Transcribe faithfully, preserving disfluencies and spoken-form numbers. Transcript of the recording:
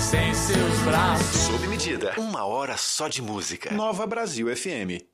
sem seus braços. Sob medida, uma hora só de música. Nova Brasil F M.